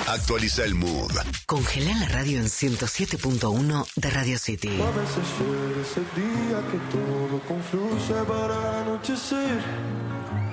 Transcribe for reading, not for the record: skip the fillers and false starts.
Actualiza el mood. Congelá la radio en 107.1 de Radio City. A veces llega ese día que todo confluye para anochecer.